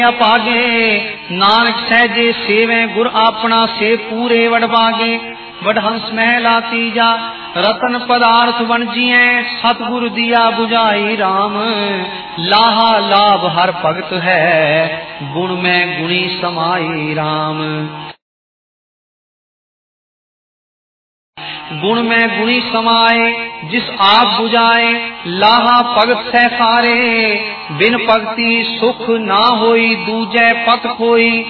पागे नानक सहजे सेवे गुर आपना से पूरे वडभागे। वडहंस महला तीजा रतन पदार्थ वणजिए सतगुरु दिया बुझाई राम। लाहा लाभ हर भगत है गुण में गुणी समाई राम। गुण में गुणी समाए जिस आप बुझाए लाहा भगत सह सारे। बिन भगति सुख ना होई दूजे पत कोई।